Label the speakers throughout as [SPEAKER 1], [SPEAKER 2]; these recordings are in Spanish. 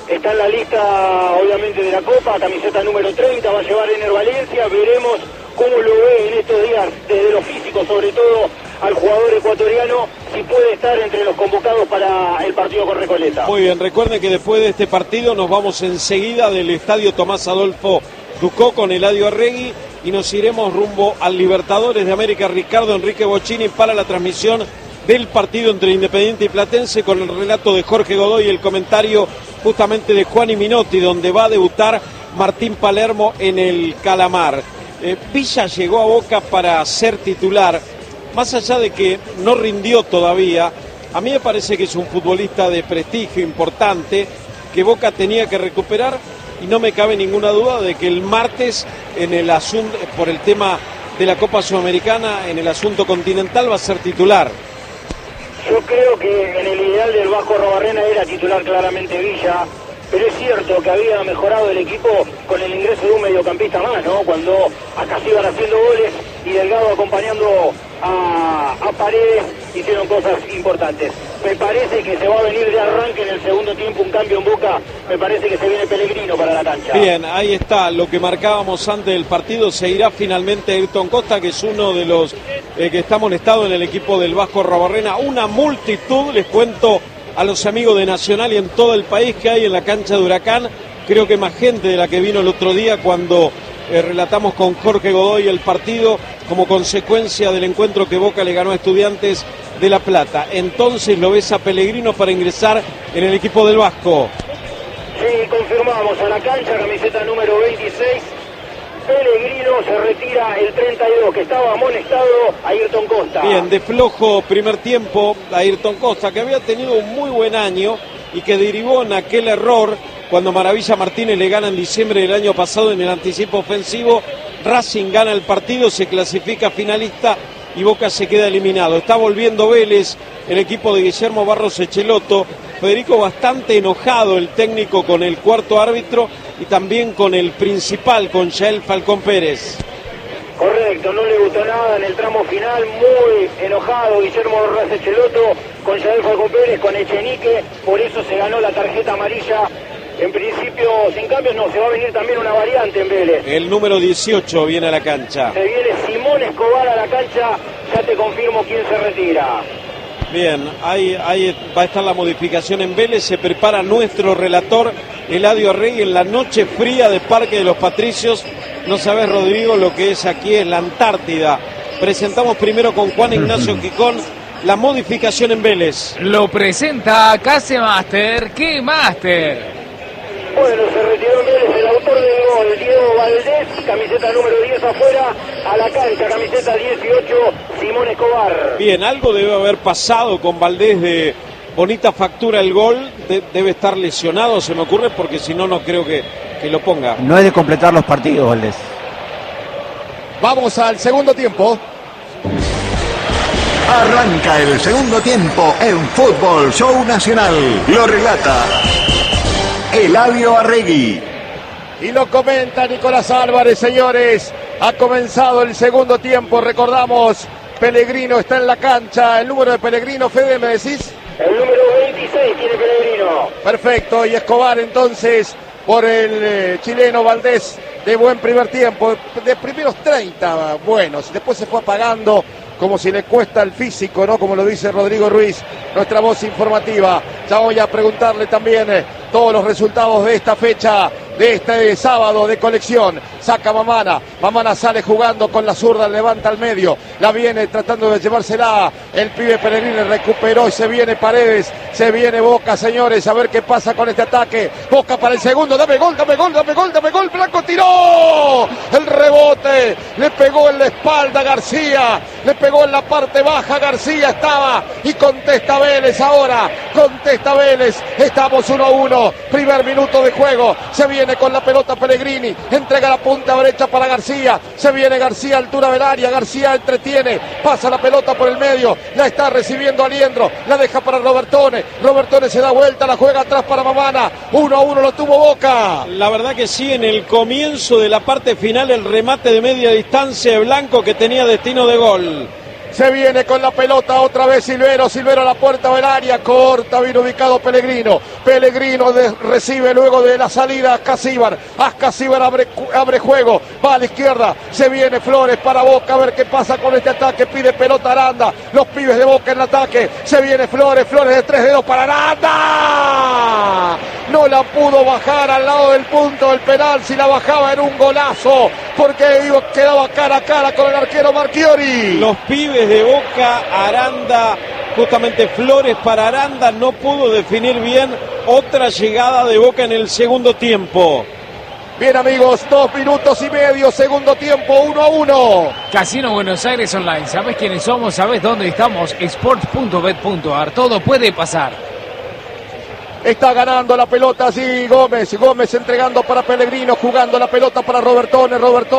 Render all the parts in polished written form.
[SPEAKER 1] está en la lista obviamente de la Copa, camiseta número 30, va a llevar Ener Valencia, veremos cómo lo ve en estos días, desde lo físico sobre todo, al jugador ecuatoriano, si puede estar entre los convocados para el partido con Recoleta.
[SPEAKER 2] Muy bien, recuerden que después de este partido nos vamos enseguida del estadio Tomás Adolfo Ducó con Eladio Arregui y nos iremos rumbo al Libertadores de América Ricardo Enrique Bocchini para la transmisión del partido entre Independiente y Platense con el relato de Jorge Godoy y el comentario justamente de Juan Minotti, donde va a debutar Martín Palermo en el Calamar. Villa llegó a Boca para ser titular, más allá de que no rindió todavía. A mí me parece que es un futbolista de prestigio importante que Boca tenía que recuperar y no me cabe ninguna duda de que el martes en el asunto, por el tema de la Copa Sudamericana, en el asunto continental va a ser titular.
[SPEAKER 1] Yo creo que en el ideal del Vasco Arrobarrena era titular claramente Villa, pero es cierto que había mejorado el equipo con el ingreso de un mediocampista más, ¿no? Cuando acá se iban haciendo goles y Delgado acompañando a Paredes, hicieron cosas importantes. Me parece que se va a venir de arranque en el segundo tiempo un cambio en Boca, me parece que se viene Pellegrino para la cancha.
[SPEAKER 2] Bien, ahí está lo que marcábamos antes del partido, se irá finalmente Ayrton Costa, que es uno de los que está molestado en el equipo del Vasco Arrobarrena. Una multitud, les cuento a los amigos de Nacional y en todo el país que hay en la cancha de Huracán, creo que más gente de la que vino el otro día cuando relatamos con Jorge Godoy el partido como consecuencia del encuentro que Boca le ganó a Estudiantes de La Plata. Entonces lo ves a Pellegrino para ingresar en el equipo del Vasco.
[SPEAKER 1] Sí, confirmamos a la cancha, camiseta número 26. Pellegrino, se retira el 32, que estaba amonestado Ayrton Costa.
[SPEAKER 2] Bien, de flojo primer tiempo Ayrton Costa, que había tenido un muy buen año y que derivó en aquel error cuando Maravilla Martínez le gana en diciembre del año pasado en el anticipo ofensivo. Racing gana el partido, se clasifica finalista y Boca se queda eliminado. Está volviendo Vélez, el equipo de Guillermo Barros Echelotto. Federico bastante enojado, el técnico, con el cuarto árbitro y también con el principal, con Yael Falcón Pérez.
[SPEAKER 1] Correcto, no le gustó nada en el tramo final, muy enojado Guillermo Barros Echelotto con Yael Falcón Pérez, con Echenique, por eso se ganó la tarjeta amarilla. En principio, sin cambios, no, se va a venir también una variante en Vélez.
[SPEAKER 2] El número 18 viene a la cancha.
[SPEAKER 1] Se viene Simón Escobar a la cancha, ya te confirmo quién se retira.
[SPEAKER 2] Bien, ahí va a estar la modificación en Vélez, se prepara nuestro relator Eladio Arregui en la noche fría de Parque de los Patricios. No sabes, Rodrigo, lo que es aquí en la Antártida. Presentamos primero con Juan Ignacio Quicón la modificación en Vélez.
[SPEAKER 3] Lo presenta Case Master. ¿Qué Master?
[SPEAKER 1] Bueno, se retiró en Vélez el autor del gol, Diego Valdés, camiseta número 10 afuera, a la cancha, camiseta 18, Simón Escobar.
[SPEAKER 2] Bien, algo debe haber pasado con Valdés de bonita factura el gol, debe estar lesionado, se me ocurre, porque si no, no creo que lo ponga.
[SPEAKER 4] No es de completar los partidos, Valdés.
[SPEAKER 5] Vamos al segundo tiempo.
[SPEAKER 6] Arranca el segundo tiempo en Fútbol Show Nacional. Lo relata Eladio Arregui.
[SPEAKER 5] Y lo comenta Nicolás Álvarez, señores. Ha comenzado el segundo tiempo, recordamos, Pellegrino está en la cancha. El número de Pellegrino, Fede, ¿me decís?
[SPEAKER 1] El número 26 tiene Pellegrino.
[SPEAKER 5] Perfecto, y Escobar entonces por el chileno Valdés, de buen primer tiempo, de primeros 30 buenos, después se fue apagando como si le cuesta el físico, ¿no? Como lo dice Rodrigo Ruiz, nuestra voz informativa. Ya voy a preguntarle también todos los resultados de esta fecha, de este sábado de colección. Saca Mamana, Mamana sale jugando con la zurda, levanta al medio, la viene tratando de llevársela el pibe Pellegrini, recuperó y se viene Paredes, se viene Boca, señores, a ver qué pasa con este ataque. Boca para el segundo, dame gol, dame gol, dame gol, dame gol, Blanco tiró, el rebote, le pegó en la espalda García, le pegó en la parte baja García, estaba y contesta Vélez ahora, contesta Vélez, estamos 1-1, primer minuto de juego, se viene con la pelota Pellegrini, entrega la punta derecha para García, se viene García a altura del área, García entretiene, pasa la pelota por el medio, la está recibiendo Aliendro, la deja para Robertone, Robertone se da vuelta, la juega atrás para Mamana, 1-1 lo tuvo Boca.
[SPEAKER 2] La verdad que sí, en el comienzo de la parte final el remate de media distancia de Blanco que tenía destino de gol.
[SPEAKER 5] Se viene con la pelota otra vez Silvero. Silvero a la puerta del área. Corta, bien ubicado Pellegrino. Pellegrino recibe luego de la salida a Ascasíbar. Ascasíbar abre juego. Va a la izquierda. Se viene Flores para Boca. A ver qué pasa con este ataque. Pide pelota Aranda. Los pibes de Boca en el ataque. Se viene Flores. Flores de 3 dedos para Aranda. No la pudo bajar al lado del punto del penal. Si la bajaba era un golazo. Porque quedaba cara a cara con el arquero Marchiori.
[SPEAKER 2] Los pibes de Boca, Aranda, justamente Flores para Aranda, no pudo definir bien otra llegada de Boca en el segundo tiempo.
[SPEAKER 5] Bien amigos, 2 minutos y medio, segundo tiempo, 1-1.
[SPEAKER 3] Casino Buenos Aires Online, ¿sabes quiénes somos? ¿Sabes dónde estamos? Sports.bet.ar, todo puede pasar.
[SPEAKER 5] Está ganando la pelota allí Gómez entregando para Pellegrino, jugando la pelota para Robertone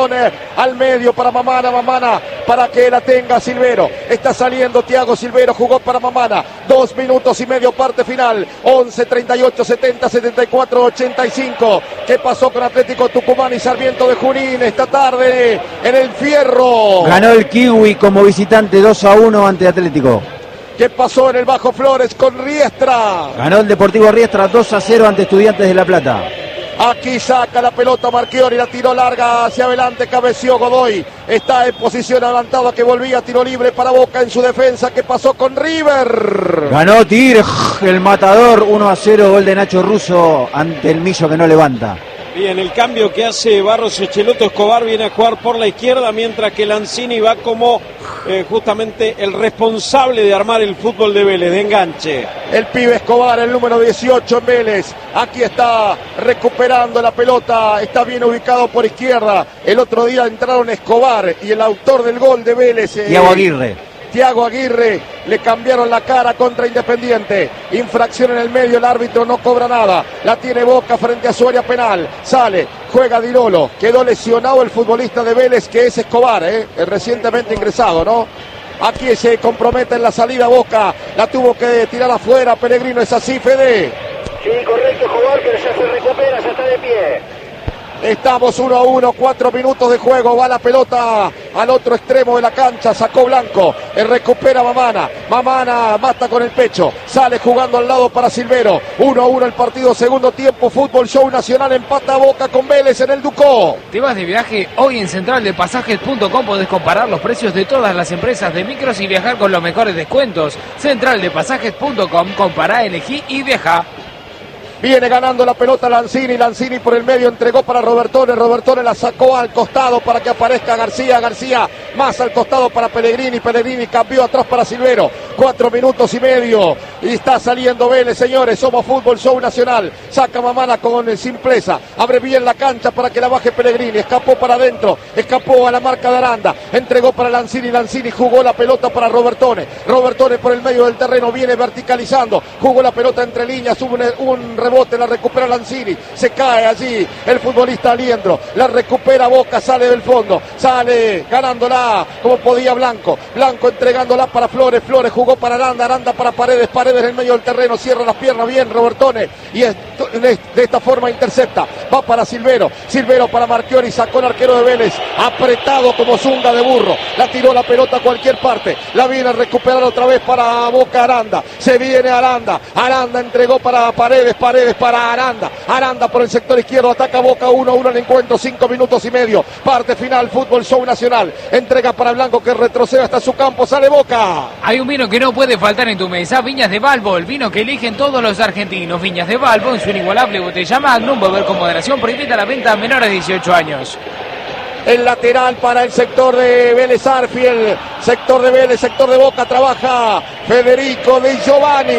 [SPEAKER 5] al medio para Mamana para que la tenga Silvero. Está saliendo Thiago Silvero, jugó para Mamana. 2 minutos y medio, parte final. 11, 38, 70, 74, 85. ¿Qué pasó con Atlético Tucumán y Sarmiento de Junín esta tarde en el Fierro?
[SPEAKER 4] Ganó el Kiwi como visitante 2-1 ante Atlético.
[SPEAKER 5] ¿Qué pasó en el Bajo Flores con Riestra?
[SPEAKER 4] Ganó el Deportivo Riestra 2-0 ante Estudiantes de La Plata.
[SPEAKER 5] Aquí saca la pelota Marchiori, la tiró larga hacia adelante, cabeció Godoy. Está en posición adelantada que volvía, tiro libre para Boca en su defensa. ¿Qué pasó con River?
[SPEAKER 4] Ganó Tigre, el matador, 1-0, gol de Nacho Russo ante el Millo que no levanta.
[SPEAKER 2] Bien, el cambio que hace Barros Echeloto, Escobar viene a jugar por la izquierda, mientras que Lanzini va como justamente el responsable de armar el fútbol de Vélez, de enganche.
[SPEAKER 5] El pibe Escobar, el número 18 en Vélez. Aquí está recuperando la pelota, está bien ubicado por izquierda. El otro día entraron Escobar y el autor del gol de Vélez. Thiago Aguirre, le cambiaron la cara contra Independiente. Infracción en el medio, el árbitro no cobra nada. La tiene Boca frente a su área penal. Sale, juega Di Lolo. Quedó lesionado el futbolista de Vélez, que es Escobar, recientemente ingresado, ¿no? Aquí se compromete en la salida Boca. La tuvo que tirar afuera. Pellegrino, ¿es así, Fede?
[SPEAKER 1] Sí, correcto, Escobar, pero ya se recupera, ya está de pie.
[SPEAKER 5] Estamos 1-1, 4 minutos de juego. Va la pelota al otro extremo de la cancha. Sacó Blanco. Recupera Mamana. Mamana mata con el pecho. Sale jugando al lado para Silvero. 1-1 el partido, segundo tiempo. Fútbol Show Nacional empata Boca con Vélez en el Ducó.
[SPEAKER 3] ¿Te vas de viaje? Hoy en centraldepasajes.com podés comparar los precios de todas las empresas de micros y viajar con los mejores descuentos. Centraldepasajes.com, compará, elegí y viaja.
[SPEAKER 5] Viene ganando la pelota Lanzini por el medio, entregó para Robertone la sacó al costado para que aparezca García más al costado para Pellegrini cambió atrás para Silvero. 4 minutos y medio y está saliendo Vélez, señores. Somos Fútbol Show Nacional. Saca Mamana con simpleza, abre bien la cancha para que la baje Pellegrini, escapó para adentro, escapó a la marca de Aranda, entregó para Lanzini jugó la pelota para Robertone por el medio del terreno, viene verticalizando, jugó la pelota entre líneas, un rebote, la recupera Lanzini, se cae allí el futbolista Aliendro, la recupera Boca, sale del fondo, sale ganándola como podía Blanco entregándola para Flores jugó para Aranda para Paredes en el medio del terreno, cierra las piernas bien Robertone y de esta forma intercepta, va para Silvero para Marchiori, sacó el arquero de Vélez, apretado como zunga de burro, la tiró la pelota a cualquier parte, la viene a recuperar otra vez para Boca Aranda, se viene Aranda entregó para Paredes para Aranda por el sector izquierdo, ataca Boca 1-1 el encuentro, 5 minutos y medio, parte final, Fútbol Show Nacional, entrega para Blanco que retrocede hasta su campo, sale Boca.
[SPEAKER 3] Hay un vino que no puede faltar en tu mesa, Viñas de Balbo, el vino que eligen todos los argentinos. Viñas de Balbo en su inigualable botella Magnum, beber con moderación, prohibida la venta a menores de 18 años.
[SPEAKER 5] El lateral para el sector de Vélez Arfiel, sector de Vélez, sector de Boca, trabaja Federico De Giovanni.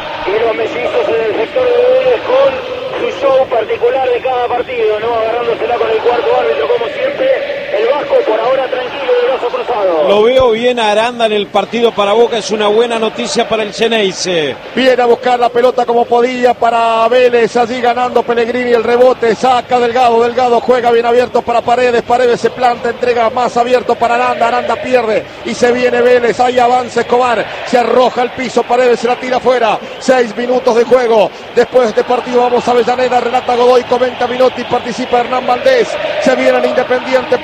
[SPEAKER 1] Y los mellizos en el sector de Vélez con su show particular de cada partido, ¿no? Agarrándosela con el cuarto árbitro como siempre. El Vasco por ahora tranquilo, de brazo cruzado.
[SPEAKER 2] Lo veo bien a Aranda en el partido para Boca, es una buena noticia para el Xeneize.
[SPEAKER 5] Viene a buscar la pelota como podía para Vélez, allí ganando Pellegrini, el rebote, saca Delgado juega bien abierto para Paredes se planta, entrega más abierto para Aranda pierde y se viene Vélez, ahí avanza Escobar, se arroja al piso, Paredes se la tira afuera, 6 minutos de juego, después de este partido vamos a Avellaneda, relata Godoy, comenta Minotti, participa Hernán Valdés, se viene el Independiente Platense,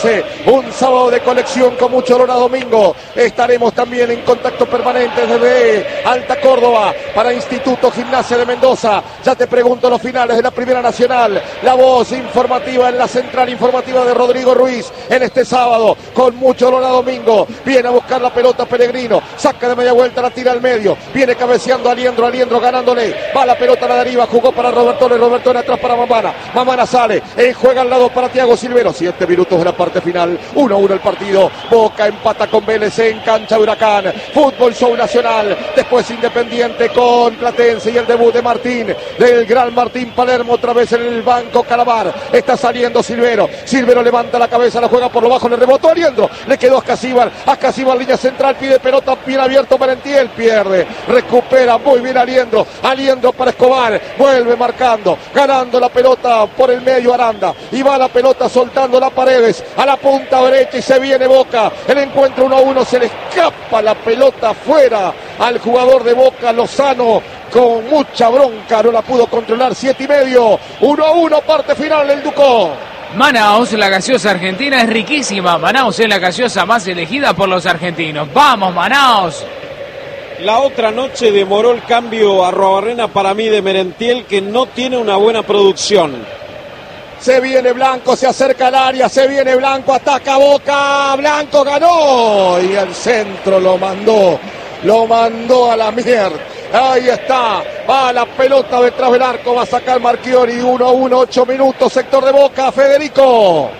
[SPEAKER 5] noche, un sábado de colección con mucho olor a domingo. Estaremos también en contacto permanente desde Alta Córdoba para Instituto Gimnasia de Mendoza. Ya te pregunto los finales de la Primera Nacional. La voz informativa en la central informativa de Rodrigo Ruiz en este sábado con mucho olor a domingo. Viene a buscar la pelota Pellegrino, saca de media vuelta, la tira al medio, viene cabeceando Aliendro ganándole, va la pelota a la deriva, jugó para Robertone atrás para Mamana sale, juega al lado para Thiago Silvero. 7 minutos de la parte final, 1-1 el partido. Boca empata con Vélez en cancha de Huracán. Fútbol Show Nacional, después Independiente con Platense y el debut de Martín, del gran Martín Palermo, otra vez en el banco Calamar. Está saliendo Silvero levanta la cabeza, la juega por lo bajo, le rebotó Aliendro, le quedó a Ascasíbar línea central, pide pelota, bien abierto Merentiel, pierde, recupera muy bien Aliendro para Escobar, vuelve marcando, ganando la pelota por el medio Aranda, y va la pelota soltando la Paredes a la punta derecha y se viene Boca, el encuentro 1-1, se le escapa la pelota afuera al jugador de Boca, Lozano, con mucha bronca, no la pudo controlar. 7:30, 1-1, parte final el Ducó.
[SPEAKER 3] Manaos, la gaseosa argentina es riquísima. Manaos es la gaseosa más elegida por los argentinos. ¡Vamos, Manaos!
[SPEAKER 2] La otra noche demoró el cambio a Arruabarrena para mí de Merentiel, que no tiene una buena producción.
[SPEAKER 5] Se viene Blanco, se acerca al área, se viene Blanco, ataca Boca, Blanco ganó y al centro lo mandó a la mierda. Ahí está, va la pelota detrás del arco, va a sacar Marchiori, 1-1, 8 minutos, sector de Boca, Federico.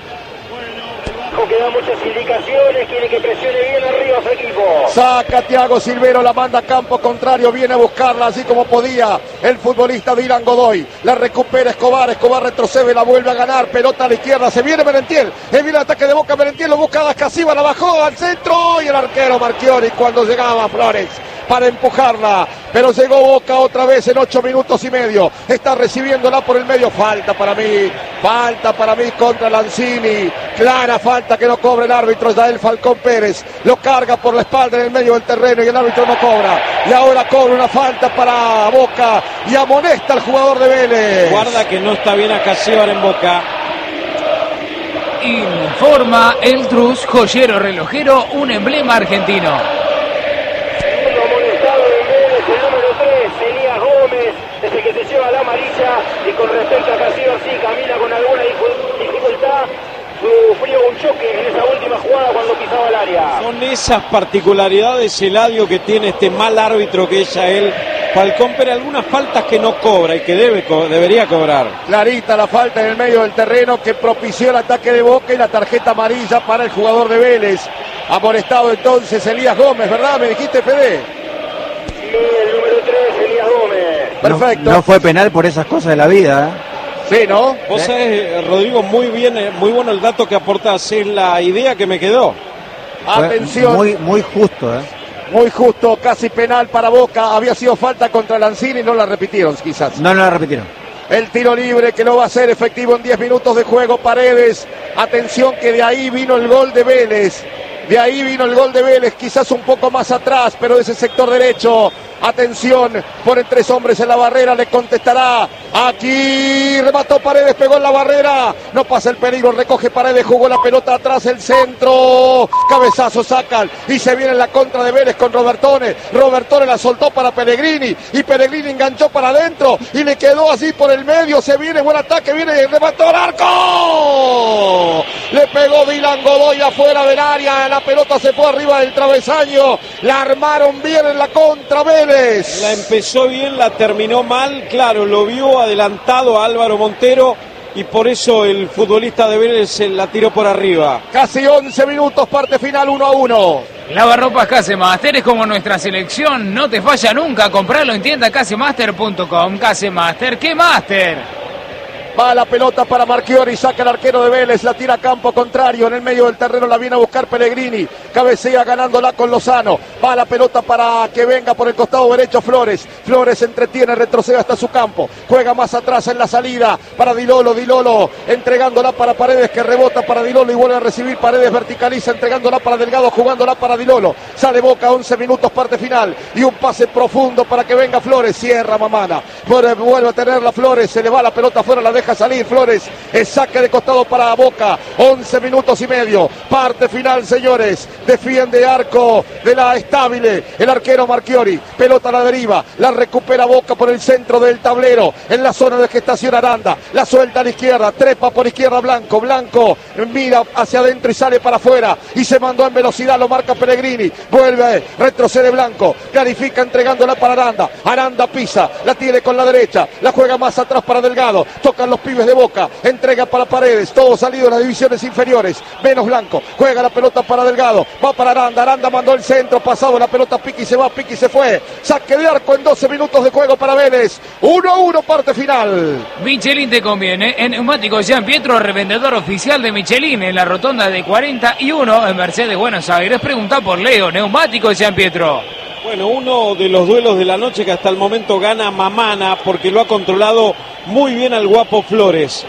[SPEAKER 1] Que da muchas indicaciones, quiere que presione bien arriba su equipo.
[SPEAKER 5] Saca Thiago Silvero, la manda a campo contrario, viene a buscarla así como podía el futbolista Dylan Godoy, la recupera Escobar retrocede, la vuelve a ganar, pelota a la izquierda, se viene Merentiel, viene el ataque de Boca, Merentiel lo busca a Ascasíbar, la bajó al centro y el arquero Marchiori cuando llegaba Flores para empujarla, pero llegó Boca otra vez en 8 minutos y medio, está recibiéndola por el medio, falta para mí contra Lanzini, clara falta que no cobra el árbitro Yael Falcón Pérez, lo carga por la espalda en el medio del terreno y el árbitro no cobra, y ahora cobra una falta para Boca y amonesta al jugador de Vélez.
[SPEAKER 2] Guarda que no está bien Ascasíbar en Boca.
[SPEAKER 3] Informa el Trus, joyero relojero, un emblema argentino.
[SPEAKER 1] Es el que se lleva la amarilla, y con respecto a Castillo, sí, camina con alguna dificultad, sufrió un choque en esa última jugada cuando pisaba el área.
[SPEAKER 2] Son esas particularidades, Eladio, que tiene este mal árbitro que es Yael Falcón, pero algunas faltas que no cobra y que debería cobrar.
[SPEAKER 5] Clarita la falta en el medio del terreno que propició el ataque de Boca y la tarjeta amarilla para el jugador de Vélez. Amonestado entonces Elías Gómez, ¿verdad? ¿Me dijiste, Fede?
[SPEAKER 1] Sí, el número 3, Elías Gómez.
[SPEAKER 5] Perfecto.
[SPEAKER 4] No fue penal por esas cosas de la vida,
[SPEAKER 5] Sí, ¿no?
[SPEAKER 2] Vos sabés, Rodrigo, muy bien, muy bueno el dato que aportás, es la idea que me quedó.
[SPEAKER 5] Atención.
[SPEAKER 4] Muy justo,
[SPEAKER 5] Muy justo, casi penal para Boca. Había sido falta contra Lanzini y no la repitieron, quizás.
[SPEAKER 4] No la repitieron.
[SPEAKER 5] El tiro libre que lo va a hacer efectivo en 10 minutos de juego, Paredes. Atención que de ahí vino el gol de Vélez. Quizás un poco más atrás, pero de ese sector derecho. Atención, pone 3 hombres en la barrera, le contestará. Aquí remató Paredes, pegó en la barrera. No pasa el peligro, recoge Paredes, jugó la pelota atrás, el centro. Cabezazo sacan y se viene en la contra de Vélez con Robertone. Robertone la soltó para Pellegrini y Pellegrini enganchó para adentro y le quedó así por el medio. Se viene, buen ataque, viene, remató al arco. Le pegó Dylan Godoy afuera del área, la pelota se fue arriba del travesaño. La armaron bien en la contra Vélez.
[SPEAKER 2] La empezó bien, la terminó mal, claro, lo vio adelantado a Álvaro Montero y por eso el futbolista de Vélez se la tiró por arriba.
[SPEAKER 5] Casi 11 minutos, parte final, 1-1.
[SPEAKER 3] Lavarropas Casemaster es como nuestra selección, no te falla nunca, compralo en tienda casemaster.com. Casemaster, ¿qué Master?
[SPEAKER 5] Va la pelota para Marchiori, saca el arquero de Vélez, la tira a campo contrario, en el medio del terreno la viene a buscar Pellegrini, cabecea ganándola con Lozano, va la pelota para que venga por el costado derecho Flores entretiene, retrocede hasta su campo, juega más atrás en la salida para Dilolo, entregándola para Paredes que rebota para Dilolo y vuelve a recibir Paredes, verticaliza, entregándola para Delgado, jugándola para Dilolo, sale Boca, 11 minutos, parte final, y un pase profundo para que venga Flores, cierra Mamana, vuelve a tenerla Flores, se le va la pelota afuera, la deja deja salir Flores, es saque de costado para Boca, 11 minutos y medio, parte final señores, defiende arco de la Estable, el arquero Marchiori, pelota a la deriva, la recupera Boca por el centro del tablero, en la zona de gestación Aranda, la suelta a la izquierda, trepa por izquierda Blanco, Blanco mira hacia adentro y sale para afuera, y se mandó en velocidad, lo marca Pellegrini, vuelve, retrocede Blanco, clarifica entregándola para Aranda, Aranda pisa, la tiene con la derecha, la juega más atrás para Delgado, tocan los pibes de Boca, entrega para Paredes, todo salido de las divisiones inferiores, menos Blanco, juega la pelota para Delgado, va para Aranda, Aranda mandó el centro, pasado la pelota, Piqui se va, Piqui se fue, saque de arco en 12 minutos de juego para Vélez, 1-1 parte final.
[SPEAKER 3] Michelin te conviene, en Neumáticos Jean Pietro, revendedor oficial de Michelin en la rotonda de 41 en Mercedes, Buenos Aires. Pregunta por Leo, Neumáticos Jean Pietro.
[SPEAKER 2] Bueno, uno de los duelos de la noche que hasta el momento gana Mamana porque lo ha controlado muy bien al guapo Flores.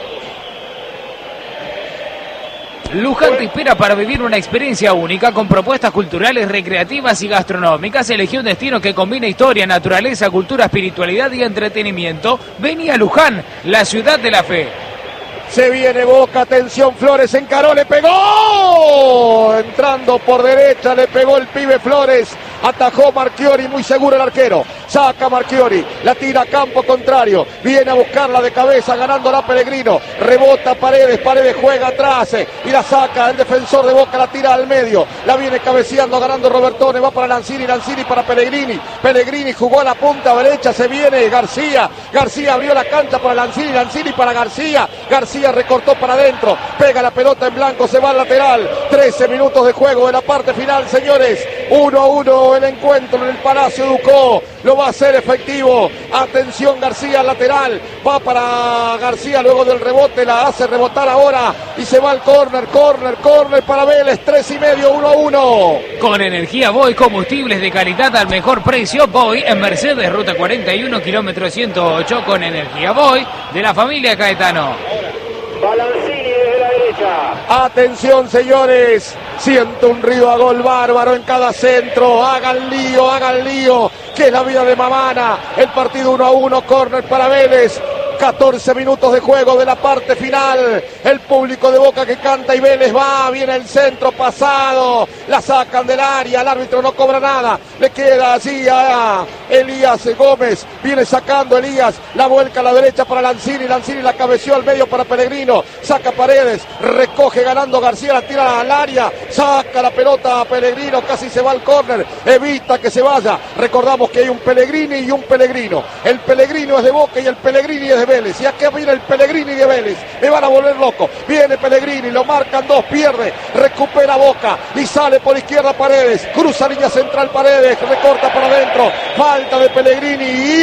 [SPEAKER 3] Luján te espera para vivir una experiencia única con propuestas culturales, recreativas y gastronómicas. Elegí un destino que combina historia, naturaleza, cultura, espiritualidad y entretenimiento. Vení a Luján, la ciudad de la fe.
[SPEAKER 5] Se viene Boca, atención Flores, encaró, le pegó, entrando por derecha, le pegó el pibe Flores, atajó Marchiori, muy seguro el arquero, saca Marchiori, la tira a campo contrario, viene a buscarla de cabeza, ganándola Pellegrino, rebota Paredes, Paredes juega atrás y la saca el defensor de Boca, la tira al medio, la viene cabeceando, ganando Robertone, va para Lanzini, Lanzini para Pellegrini, Pellegrini jugó a la punta derecha, se viene García, García abrió la cancha para Lanzini, Lanzini para García, García recortó para adentro, pega la pelota en blanco, se va al lateral, 13 minutos de juego de la parte final, señores, 1-1 el encuentro en el Palacio Ducó, lo va a hacer efectivo, atención García lateral, va para García luego del rebote, la hace rebotar ahora y se va al córner para Vélez, 3,5, 1-1.
[SPEAKER 3] Con energía Boy, combustibles de calidad al mejor precio, Boy en Mercedes, ruta 41, kilómetro 108, con energía Boy de la familia Caetano.
[SPEAKER 1] Balancini desde la derecha.
[SPEAKER 5] Atención señores, siento un río a gol bárbaro en cada centro, hagan lío, que es la vida de Mamana, el partido 1-1, córner para Vélez. 14 minutos de juego de la parte final, el público de Boca que canta y Vélez va, viene el centro pasado, la sacan del área, el árbitro no cobra nada, le queda así a Elías Gómez, viene sacando Elías, la vuelca a la derecha para Lanzini, Lanzini la cabeció al medio para Pellegrino, saca Paredes, recoge ganando García, la tira al área, saca la pelota a Pellegrino, casi se va al córner, evita que se vaya, recordamos que hay un Pellegrini y un Pellegrino, el Pellegrino es de Boca y el Pellegrini es de Vélez, y acá viene el Pellegrini de Vélez, me van a volver loco, viene Pellegrini, lo marcan dos, pierde, recupera Boca y sale por izquierda Paredes, cruza línea central Paredes, recorta para adentro, falta de Pellegrini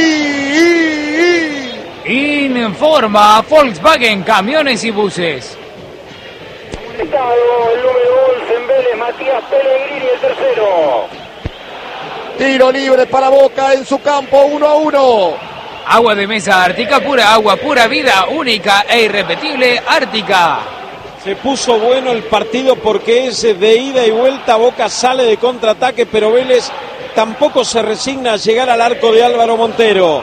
[SPEAKER 3] Informa Volkswagen Camiones y Buses.
[SPEAKER 1] Estado el número 11 en Vélez, Matías Pellegrini el tercero.
[SPEAKER 5] Tiro libre para Boca en su campo, 1-1.
[SPEAKER 3] Agua de mesa Ártica, pura agua, pura vida, única e irrepetible, Ártica.
[SPEAKER 2] Se puso bueno el partido porque es de ida y vuelta, Boca sale de contraataque, pero Vélez tampoco se resigna a llegar al arco de Álvaro Montero.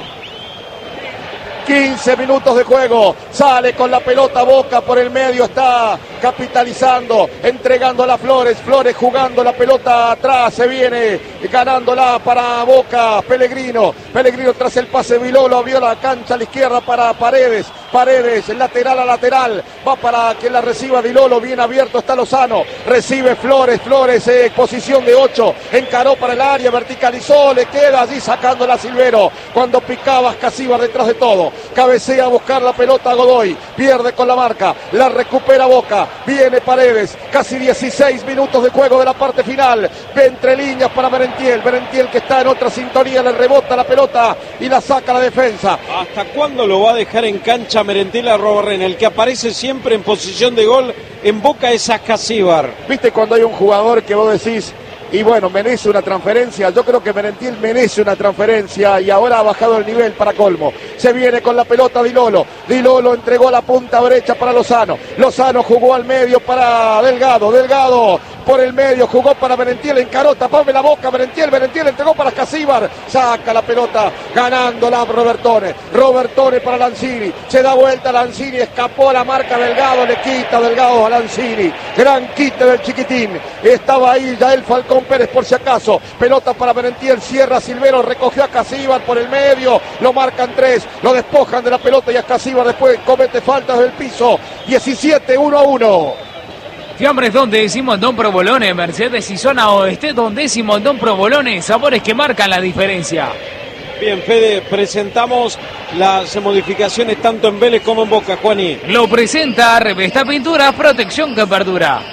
[SPEAKER 5] 15 minutos de juego, sale con la pelota Boca por el medio, está capitalizando, entregándola a Flores, Flores jugando la pelota atrás, se viene ganándola para Boca, Pellegrino tras el pase Vilolo, abrió la cancha a la izquierda para Paredes, lateral a lateral, va para que la reciba Dilolo, bien abierto está Lozano, recibe Flores, posición de 8, encaró para el área, verticalizó, le queda allí sacándola a Silvero, cuando picaba Casíbar detrás de todo, cabecea a buscar la pelota a Godoy, pierde con la marca, la recupera Boca, viene Paredes, casi 16 minutos de juego de la parte final, entre líneas para Merentiel que está en otra sintonía, le rebota la pelota y la saca la defensa.
[SPEAKER 2] ¿Hasta cuándo lo va a dejar en cancha Merentiel a Robarrena? El que aparece siempre en posición de gol en Boca es Casíbar.
[SPEAKER 5] ¿Viste cuando hay un jugador que vos decís, y bueno, merece una transferencia? Yo creo que Merentiel merece una transferencia y ahora ha bajado el nivel para colmo. Se viene con la pelota Dilolo entregó la punta derecha para Lozano jugó al medio para Delgado por el medio, jugó para Merentiel, encaró, tapame la boca, Merentiel entregó para Escasíbar, saca la pelota, ganándola Robertone para Lanzini, se da vuelta Lanzini, escapó a la marca Delgado, le quita Delgado a Lanzini, gran quite del chiquitín, estaba ahí ya el Falcón Pérez por si acaso, pelota para Merentiel, cierra Silvero, recogió a Escasíbar por el medio, lo marcan 3, lo despojan de la pelota y Escasíbar después comete faltas del piso, 17-1-1.
[SPEAKER 3] Fiambres Don Décimo, Don Provolone, Mercedes y Zona Oeste, Don Décimo, Don Provolone, sabores que marcan la diferencia.
[SPEAKER 2] Bien, Fede, presentamos las modificaciones tanto en Vélez como en Boca, Juaní.
[SPEAKER 3] Lo presenta Revesta Pintura, protección que perdura.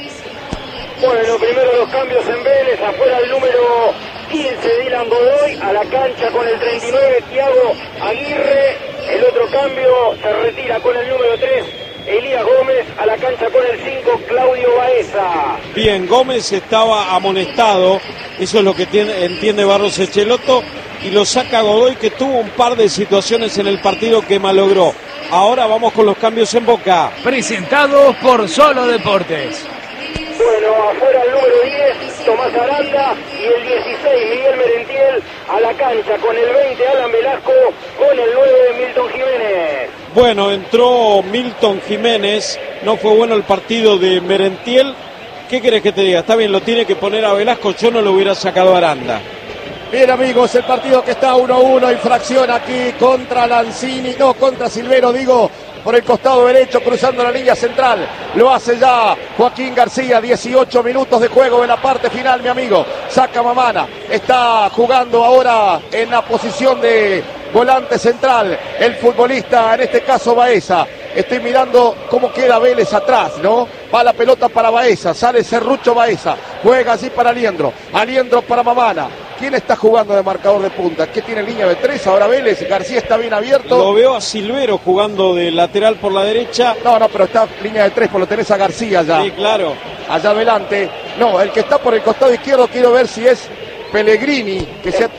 [SPEAKER 1] Bueno, primero los cambios en Vélez, afuera el número 15, Dylan Godoy, a la cancha con el 39, Thiago Aguirre. El otro cambio se retira con el número 3, Elías Gómez, a la cancha con el 5, Claudio Baeza.
[SPEAKER 2] Bien, Gómez estaba amonestado, eso es lo que entiende Barros Echeloto, y lo saca Godoy, que tuvo un par de situaciones en el partido que malogró. Ahora vamos con los cambios en Boca.
[SPEAKER 3] Presentados por Solo Deportes.
[SPEAKER 1] Bueno, afuera el número 10, Tomás Aranda, y el 16, Miguel Merentiel, a la cancha con el 20, Alan Velasco, con el 9, Milton Jiménez.
[SPEAKER 2] Bueno, entró Milton Jiménez, no fue bueno el partido de Merentiel. ¿Qué querés que te diga? Está bien, lo tiene que poner a Velasco, yo no lo hubiera sacado a Aranda.
[SPEAKER 5] Bien, amigos, el partido que está 1-1, infracción aquí contra Lanzini, no, contra Silvero, digo, por el costado derecho, cruzando la línea central. Lo hace ya Joaquín García, 18 minutos de juego en la parte final, mi amigo. Saca Mamana, está jugando ahora en la posición de volante central, el futbolista, en este caso Baeza. Estoy mirando cómo queda Vélez atrás, ¿no? Va la pelota para Baeza, sale Serrucho Baeza, juega así para Aliendro para Mamana. ¿Quién está jugando de marcador de punta? ¿Qué tiene línea de 3? Ahora Vélez, García está bien abierto.
[SPEAKER 2] Lo veo a Silvero jugando de lateral por la derecha.
[SPEAKER 5] No, pero está línea de 3, por lo tenés a García ya.
[SPEAKER 2] Sí, claro.
[SPEAKER 5] Allá adelante. No, el que está por el costado izquierdo, quiero ver si es Pellegrini. Que sea...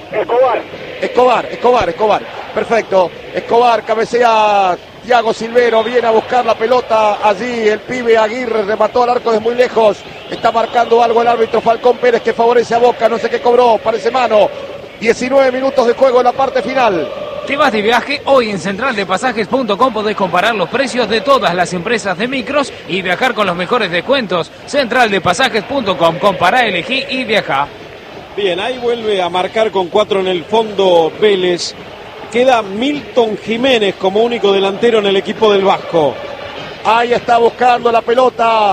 [SPEAKER 5] Escobar. Perfecto. Escobar, cabecea Thiago Silvero, viene a buscar la pelota allí. El pibe Aguirre remató al arco de muy lejos. Está marcando algo el árbitro Falcón Pérez, que favorece a Boca, no sé qué cobró, parece mano. 19 minutos de juego en la parte final.
[SPEAKER 3] ¿Te vas de viaje? Hoy en centraldepasajes.com podés comparar los precios de todas las empresas de micros y viajar con los mejores descuentos. Centraldepasajes.com, compará, elegí y viajá.
[SPEAKER 2] Bien, ahí vuelve a marcar con 4 en el fondo Vélez. Queda Milton Jiménez como único delantero en el equipo del Vasco.
[SPEAKER 5] Ahí está buscando la pelota.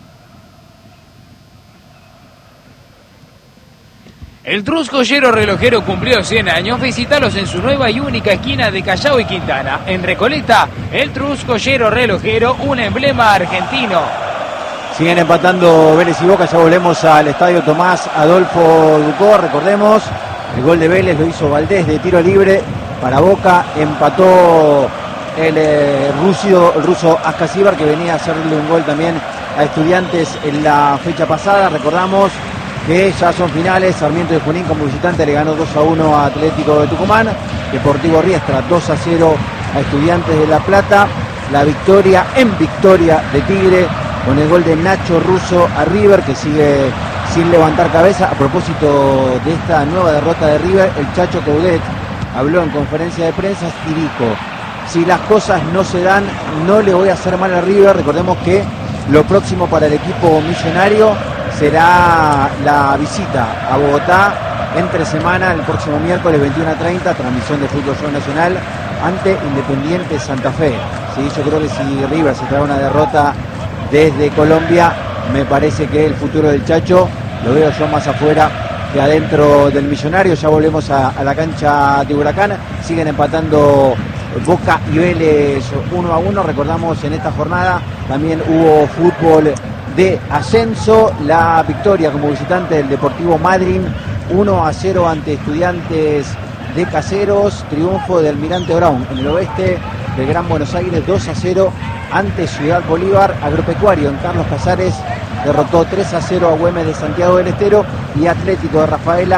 [SPEAKER 3] El Trusco Yero Relojero cumplió 100 años. Visítalos en su nueva y única esquina de Callao y Quintana. En Recoleta, el Trusco Yero Relojero, un emblema argentino.
[SPEAKER 4] Siguen empatando Vélez y Boca, ya volvemos al estadio Tomás Adolfo Ducó. Recordemos, el gol de Vélez lo hizo Valdés de tiro libre para Boca. Empató el ruso Ascasíbar, que venía a hacerle un gol también a Estudiantes en la fecha pasada. Recordamos que ya son finales. Sarmiento de Junín como visitante le ganó 2-1 a Atlético de Tucumán. Deportivo Riestra 2-0 a Estudiantes de La Plata. La victoria en victoria de Tigre con el gol de Nacho Russo a River, que sigue sin levantar cabeza. A propósito de esta nueva derrota de River, el Chacho Coudet habló en conferencia de prensa y dijo: si las cosas no se dan, no le voy a hacer mal a River. Recordemos que lo próximo para el equipo millonario será la visita a Bogotá entre semana, el próximo miércoles 21:30, transmisión de Fútbol Show Nacional ante Independiente Santa Fe. Sí, yo creo que si River se trae una derrota desde Colombia, me parece que el futuro del Chacho lo veo yo más afuera que adentro del millonario. Ya volvemos a la cancha de Huracán. Siguen empatando Boca y Vélez 1-1. Recordamos, en esta jornada también hubo fútbol de ascenso. La victoria como visitante del Deportivo Madryn 1-0 ante Estudiantes de Caseros. Triunfo del Almirante Brown en el oeste del Gran Buenos Aires 2-0 ante Ciudad Bolívar. Agropecuario en Carlos Casares derrotó 3-0 a Güemes de Santiago del Estero, y Atlético de Rafaela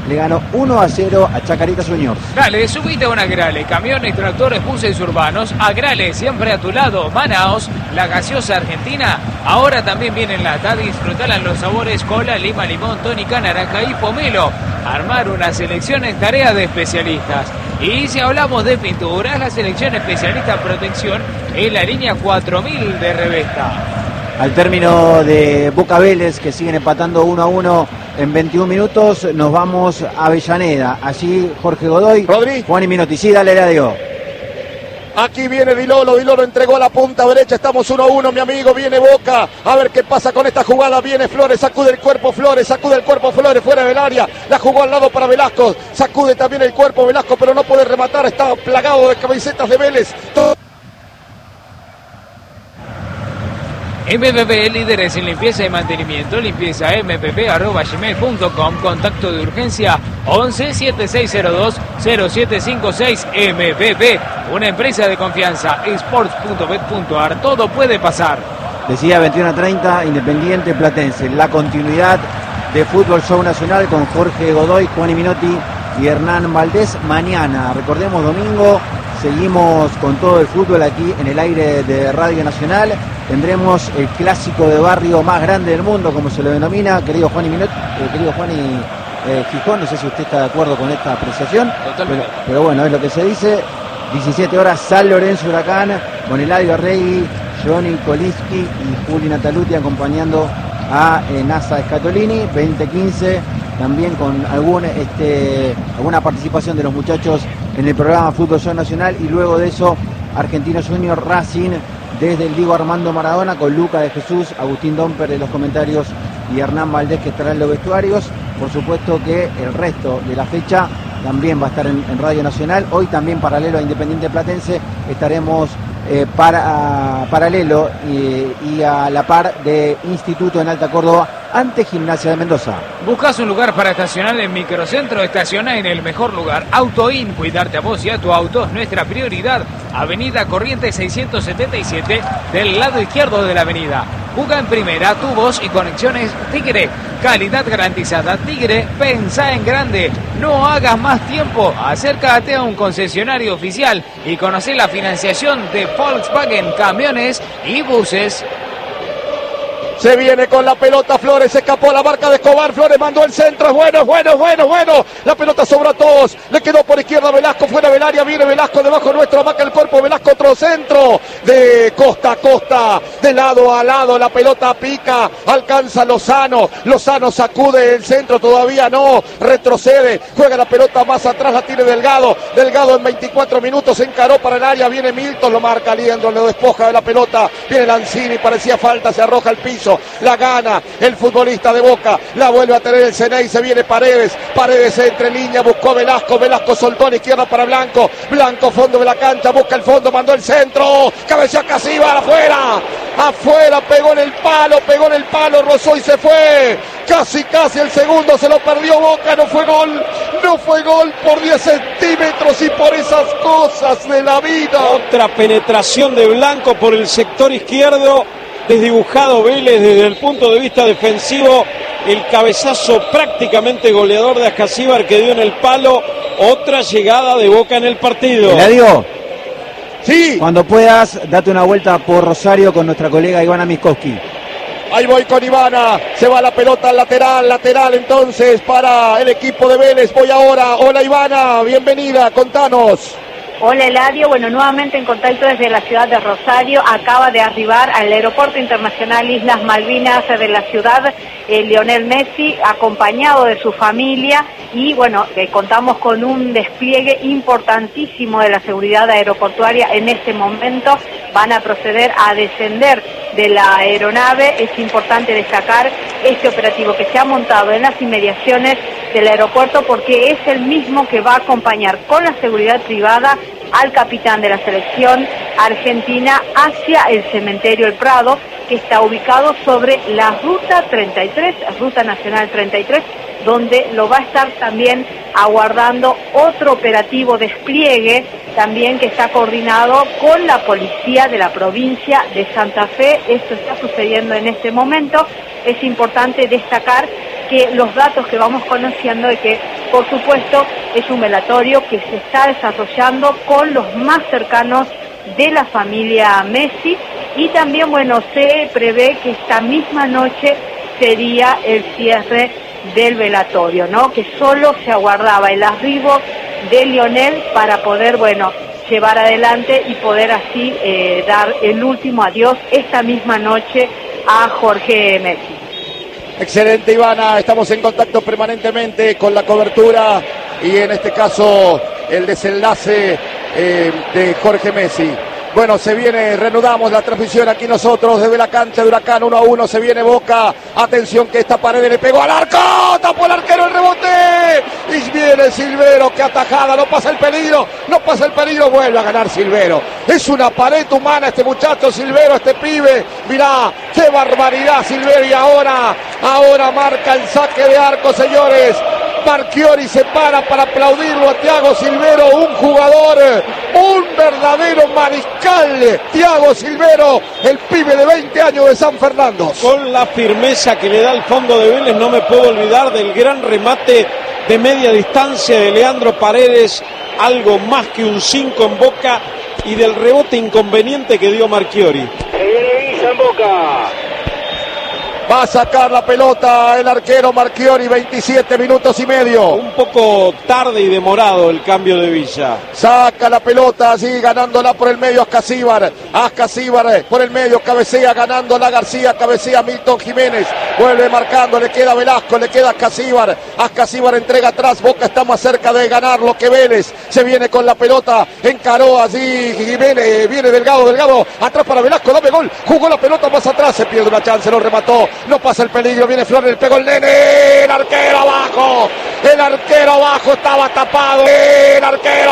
[SPEAKER 4] le ganó 1-0 a Chacarita Juniors.
[SPEAKER 3] Dale, subite a una Grale, camiones, tractores, buses urbanos, a Grale, siempre a tu lado, Manaos, la gaseosa argentina, ahora también viene en lata, disfrutala en los sabores cola, lima, limón, tónica, naranja y pomelo. Armar una selección es tarea de especialistas. Y si hablamos de pinturas, la selección especialista en protección es la línea 4000 de Revesta.
[SPEAKER 4] Al término de Boca Vélez, que siguen empatando 1-1 en 21 minutos, nos vamos a Avellaneda. Allí Jorge Godoy,
[SPEAKER 5] Rodri.
[SPEAKER 4] Juan y Minotti. Sí, dale, Eladio.
[SPEAKER 5] Aquí viene Di Lolo entregó a la punta derecha, estamos 1-1, mi amigo, viene Boca, a ver qué pasa con esta jugada, viene Flores, sacude el cuerpo Flores, fuera del área, la jugó al lado para Velasco, sacude también el cuerpo Velasco, pero no puede rematar, está plagado de camisetas de Vélez.
[SPEAKER 3] MPP, líderes en limpieza y mantenimiento, limpieza mpp@gmail.com, contacto de urgencia 11 7602 0756. MPP, una empresa de confianza, sports.bet.ar, todo puede pasar.
[SPEAKER 4] Decía 21:30, Independiente Platense, la continuidad de Fútbol Show Nacional con Jorge Godoy, Juan y Minotti y Hernán Valdés. Mañana, recordemos, domingo, seguimos con todo el fútbol aquí en el aire de Radio Nacional. Tendremos el clásico de barrio más grande del mundo, como se lo denomina, querido Juan y Minotti, querido Juan y Gijón. No sé si usted está de acuerdo con esta apreciación.
[SPEAKER 3] Totalmente.
[SPEAKER 4] Pero bueno, es lo que se dice. 17 horas, San Lorenzo Huracán, con Eladio Arregui, Johnny Koliski y Juli Nataluti acompañando a Nasa Scatolini. 20:15, también con alguna participación de los muchachos en el programa Fútbol Show Nacional. Y luego de eso, Argentino Junior Racing desde el Diego Armando Maradona, con Luca de Jesús, Agustín Domper en los comentarios y Hernán Valdés, que estará en los vestuarios. Por supuesto que el resto de la fecha también va a estar en Radio Nacional. Hoy también, paralelo a Independiente Platense, estaremos paralelo y a la par de Instituto en Alta Córdoba ante Gimnasia de Mendoza.
[SPEAKER 3] ¿Buscas un lugar para estacionar en Microcentro? Estaciona en el mejor lugar. AutoIn, cuidarte a vos y a tu auto es nuestra prioridad. Avenida Corrientes 677, del lado izquierdo de la avenida. Juega en primera, tu voz y conexiones Tigre. Calidad garantizada. Tigre, pensá en grande. No hagas más tiempo. Acércate a un concesionario oficial y conocé la financiación de Volkswagen, camiones y buses.
[SPEAKER 5] Se viene con la pelota Flores, se escapó a la marca de Escobar, Flores mandó el centro, es bueno, la pelota sobra a todos, le quedó por izquierda Velasco, fuera del área, viene Velasco debajo nuestro, amaca el cuerpo, Velasco otro centro, de costa a costa, de lado a lado, la pelota pica, alcanza Lozano sacude el centro, todavía no, retrocede, juega la pelota más atrás, la tiene Delgado en 24 minutos, se encaró para el área, viene Milton, lo marca Liendro, lo despoja de la pelota, viene Lanzini, parecía falta, se arroja al piso, la gana el futbolista de Boca, la vuelve a tener el Ceney, se viene Paredes entre línea, buscó a Velasco soltó a la izquierda para Blanco, fondo de la cancha, busca el fondo, mandó el centro, cabeceó a Casíbar, afuera, pegó en el palo, rozó y se fue, casi el segundo, se lo perdió Boca, no fue gol por 10 centímetros y por esas cosas de la vida.
[SPEAKER 2] Otra penetración de Blanco por el sector izquierdo, desdibujado Vélez desde el punto de vista defensivo, el cabezazo prácticamente goleador de Ascasíbar que dio en el palo. Otra llegada de Boca en el partido.
[SPEAKER 4] Eladio,
[SPEAKER 5] sí,
[SPEAKER 4] cuando puedas, date una vuelta por Rosario con nuestra colega Ivana Miskowski.
[SPEAKER 5] Ahí voy con Ivana, se va la pelota al lateral entonces para el equipo de Vélez, voy ahora. Hola Ivana, bienvenida, contanos.
[SPEAKER 7] Hola Eladio, bueno, nuevamente en contacto desde la ciudad de Rosario. Acaba de arribar al Aeropuerto Internacional Islas Malvinas de la ciudad Lionel Messi, acompañado de su familia, y bueno, contamos con un despliegue importantísimo de la seguridad aeroportuaria. En este momento van a proceder a descender de la aeronave. Es importante destacar este operativo que se ha montado en las inmediaciones del aeropuerto, porque es el mismo que va a acompañar con la seguridad privada al capitán de la selección argentina hacia el cementerio El Prado, que está ubicado sobre la ruta 33, ruta nacional 33, donde lo va a estar también aguardando otro operativo despliegue, también que está coordinado con la policía de la provincia de Santa Fe. Esto está sucediendo en este momento. Es importante destacar que los datos que vamos conociendo de que, por supuesto, es un velatorio que se está desarrollando con los más cercanos de la familia Messi, y también, bueno, se prevé que esta misma noche sería el cierre del velatorio, ¿no? Que solo se aguardaba el arribo de Lionel para poder, bueno, llevar adelante y poder así dar el último adiós esta misma noche a Jorge Messi.
[SPEAKER 5] Excelente, Ivana, estamos en contacto permanentemente con la cobertura y en este caso el desenlace de Jorge Messi. Bueno, se viene, reanudamos la transmisión aquí nosotros desde la cancha de Huracán. 1-1, se viene Boca. Atención que esta pared le pegó al arco. Tapó el arquero el rebote. Y viene Silvero, que atajada. No pasa el peligro, vuelve a ganar Silvero. Es una pared humana este muchacho Silvero, este pibe. Mirá, qué barbaridad Silvero. Y ahora marca el saque de arco, señores. Marchiori se para aplaudirlo a Thiago Silvero, un jugador, un verdadero mariscal, Thiago Silvero, el pibe de 20 años de San Fernando.
[SPEAKER 2] Con la firmeza que le da el fondo de Vélez, no me puedo olvidar del gran remate de media distancia de Leandro Paredes, algo más que un 5 en Boca, y del rebote inconveniente que dio Marchiori.
[SPEAKER 1] Se viene Villa en Boca.
[SPEAKER 5] Va a sacar la pelota el arquero Marchiori, 27 minutos y medio.
[SPEAKER 2] Un poco tarde y demorado el cambio de Villa.
[SPEAKER 5] Saca la pelota así, ganándola por el medio Ascasíbar por el medio, cabecea ganándola García, cabecea Milton Jiménez, vuelve marcando, le queda Velasco, le queda Ascasíbar entrega atrás, Boca está más cerca de ganarlo que Vélez, se viene con la pelota, encaró así Jiménez, viene Delgado, atrás para Velasco, dame gol, jugó la pelota más atrás, se pierde una chance, lo remató. No pasa el peligro, viene Flores, le pegó el nene, el arquero abajo estaba tapado, el arquero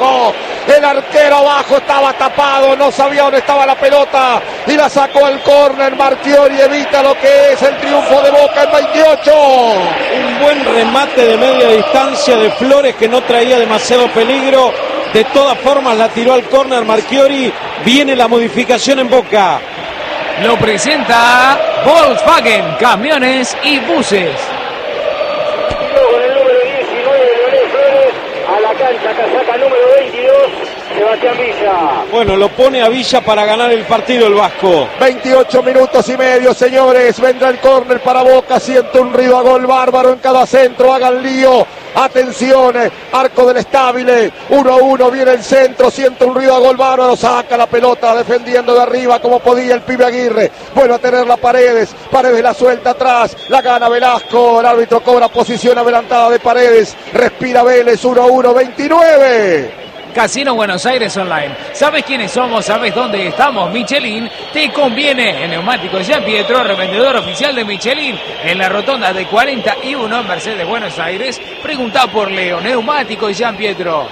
[SPEAKER 5] abajo estaba tapado, no sabía dónde estaba la pelota y la sacó al córner. Marchiori evita lo que es el triunfo de Boca en 28.
[SPEAKER 2] Un buen remate de media distancia de Flores que no traía demasiado peligro, de todas formas la tiró al córner Marchiori, viene la modificación en Boca.
[SPEAKER 3] Lo presenta Volkswagen, camiones y buses.
[SPEAKER 1] Con el número 19 de Leonel Flores a la cancha, casaca número 22, Sebastián Villa.
[SPEAKER 2] Bueno, lo pone a Villa para ganar el partido el vasco.
[SPEAKER 5] 28 minutos y medio, señores, vendrá el córner para Boca, siente un ruido a gol bárbaro en cada centro, hagan lío. Atención, arco del Estabile, 1-1, viene el centro, siente un ruido a gol bárbaro, saca la pelota defendiendo de arriba como podía el pibe Aguirre, vuelve a tenerla Paredes la suelta atrás, la gana Velasco, el árbitro cobra posición adelantada de Paredes, respira Vélez, 1-1, 29.
[SPEAKER 3] Casino Buenos Aires Online. ¿Sabes quiénes somos? ¿Sabes dónde estamos? Michelin te conviene. El neumático de Jean Pietro, revendedor oficial de Michelin, en la rotonda de 41 en Mercedes, Buenos Aires. Pregunta por Leo, neumático de Jean Pietro.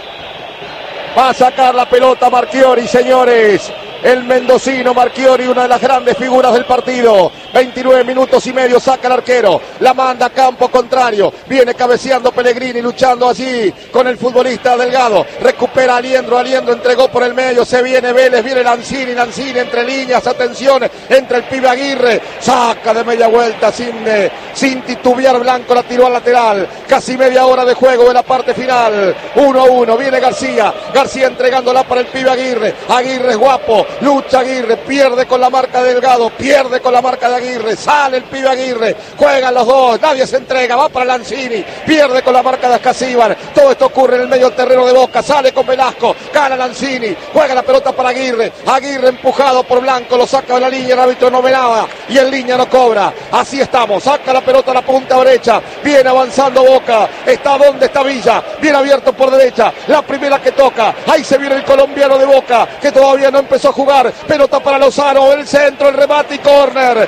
[SPEAKER 5] Va a sacar la pelota Marchiori, señores. El mendocino Marchiori, una de las grandes figuras del partido. 29 minutos y medio, saca el arquero, la manda a campo contrario, viene cabeceando Pellegrini, luchando allí con el futbolista Delgado, recupera Aliendro, entregó por el medio, se viene Vélez, viene Lanzini entre líneas, atención, entra el pibe Aguirre, saca de media vuelta sin titubear Blanco, la tiró al lateral, casi media hora de juego de la parte final, 1-1, viene García entregándola para el pibe Aguirre es guapo, lucha Aguirre, pierde con la marca de Delgado, pierde con la marca de Aguirre, sale el pibe Aguirre, juegan los dos, nadie se entrega, va para Lanzini, pierde con la marca de Ascasíbar, todo esto ocurre en el medio terreno de Boca, sale con Velasco, gana Lanzini, juega la pelota para Aguirre empujado por Blanco, lo saca de la línea, el árbitro no ve nada y en línea no cobra, así estamos, saca la pelota a la punta derecha, viene avanzando Boca, está donde está Villa, viene abierto por derecha, la primera que toca, ahí se viene el colombiano de Boca, que todavía no empezó a jugar, pelota para Lozano, el centro, el remate y córner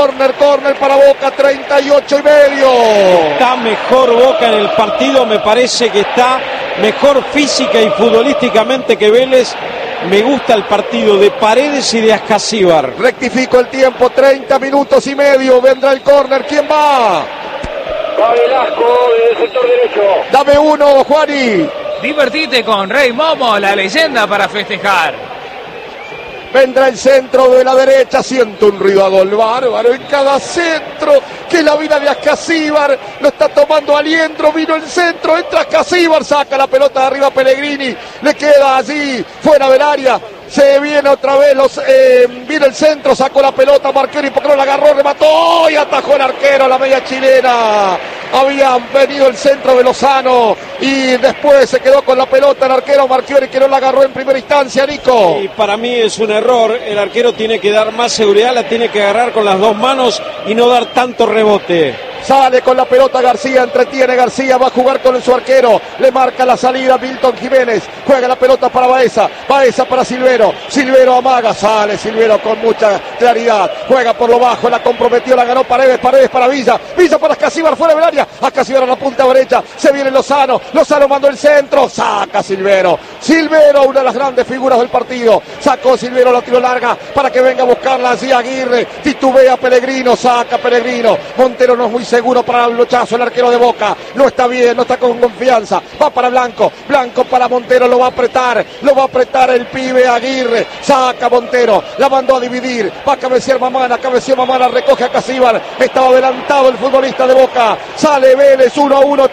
[SPEAKER 5] para Boca, 38 y medio.
[SPEAKER 2] Está mejor Boca en el partido, me parece que está mejor física y futbolísticamente que Vélez. Me gusta el partido de Paredes y de Ascasíbar.
[SPEAKER 5] Rectifico el tiempo, 30 minutos y medio, vendrá el córner, ¿quién va?
[SPEAKER 1] Va Velasco del sector derecho.
[SPEAKER 5] Dame uno, Juani.
[SPEAKER 3] Divertite con Rey Momo, la leyenda para festejar.
[SPEAKER 5] Vendrá el centro de la derecha. Siento un ruido a gol bárbaro en cada centro. Que la vida de Ascasíbar lo está tomando Aliendro. Vino el centro, entra Ascasíbar, saca la pelota de arriba Pellegrini. Le queda allí, fuera del área. Se viene otra vez, viene el centro, sacó la pelota Marchiori, porque no la agarró, remató y atajó el arquero, la media chilena. Había venido el centro de Lozano y después se quedó con la pelota el arquero Marchiori, que no la agarró en primera instancia, Nico.
[SPEAKER 2] Y para mí es un error, el arquero tiene que dar más seguridad, la tiene que agarrar con las dos manos y no dar tanto rebote.
[SPEAKER 5] Sale con la pelota García, entretiene García, va a jugar con su arquero, le marca la salida Milton Jiménez, juega la pelota para Baeza, Baeza para Silvero, Silvero amaga, sale Silvero con mucha claridad, juega por lo bajo, la comprometió, la ganó Paredes, Paredes para Villa, Villa para Ascasíbar fuera del área, Ascasíbar a la punta derecha, se viene Lozano, Lozano mandó el centro, saca Silvero, Silvero, una de las grandes figuras del partido, sacó Silvero, la tiro larga para que venga a buscarla así Aguirre, titubea Pellegrino, saca Pellegrino, Montero no es muy seguro para el blochazo, el arquero de Boca no está bien, no está con confianza, va para Blanco, Blanco para Montero, lo va a apretar el pibe Aguirre, saca Montero, la mandó a dividir, va a cabecear Mamana, cabeció Mamana, recoge a Ascasíbar, estaba adelantado el futbolista de Boca, sale Vélez 1-1,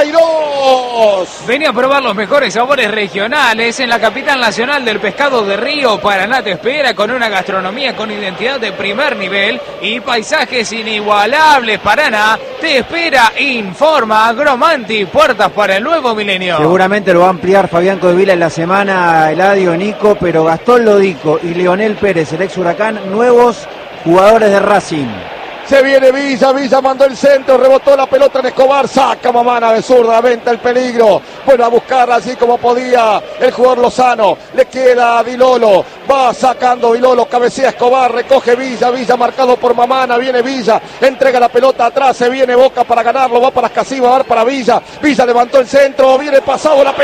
[SPEAKER 5] 32.
[SPEAKER 3] Venía a probar los mejores sabores regionales en la capital nacional del pescado de río. Paraná te espera con una gastronomía con identidad de primer nivel y paisajes inigualables. Paraná te espera, informa Agromanti, puertas para el nuevo milenio.
[SPEAKER 4] Seguramente lo va a ampliar Fabián Codevila en la semana, Eladio, Nico, pero Gastón Lodico y Leonel Pérez, el ex Huracán, nuevos jugadores de Racing.
[SPEAKER 5] Se viene Villa, Villa mandó el centro, rebotó la pelota en Escobar, saca Mamana de zurda, venta el peligro, bueno, a buscarla así como podía el jugador Lozano, le queda a Dilolo, va sacando Dilolo, cabecea Escobar, recoge Villa, Villa marcado por Mamana, viene Villa, entrega la pelota atrás, se viene Boca para ganarlo, va para Ascasíbar, va para Villa, Villa levantó el centro, viene pasado la